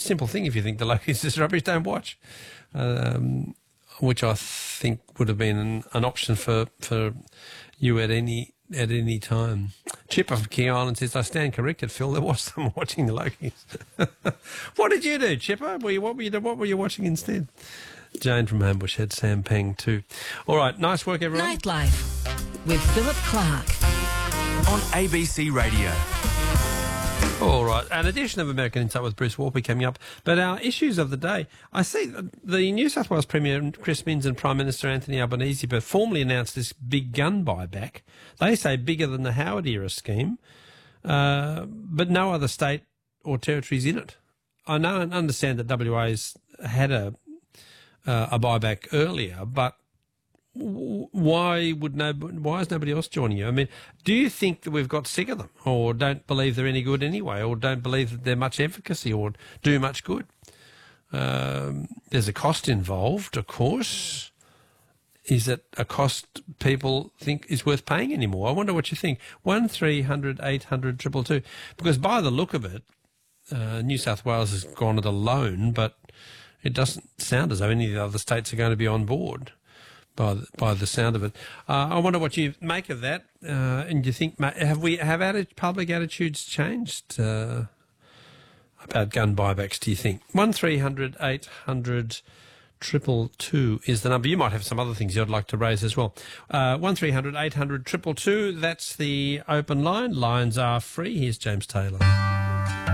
simple thing. If you think the Lokies is rubbish, don't watch. Which I think would have been an option for you at any time. Chipper from King Island says, I stand corrected, Phil. There was someone watching the Lokies. What did you do, Chipper? What were you watching instead? Jane from Homebush had Sam Pang too. All right, nice work, everyone. Nightlife with Philip Clark on ABC Radio. All right, an edition of American Insight with Bruce Warpy coming up. But our issues of the day, I see the New South Wales Premier Chris Minns and Prime Minister Anthony Albanese have formally announced this big gun buyback. They say bigger than the Howard-era scheme, but no other state or territory's in it. I know and understand that WA's had a buyback earlier, but why is nobody else joining you? I mean, do you think that we've got sick of them, or don't believe they're any good anyway, or don't believe that they're much efficacy or do much good? There's a cost involved, of course. Is it a cost people think is worth paying anymore? I wonder what you think. 1300 800 222. Because by the look of it, New South Wales has gone it alone, but it doesn't sound as though any of the other states are going to be on board. By the sound of it, I wonder what you make of that, and do you think have public attitudes changed about gun buybacks? Do you think 1300 800 222 is the number? You might have some other things you'd like to raise as well. 1300 800 222. That's the open line. Lines are free. Here's James Taylor.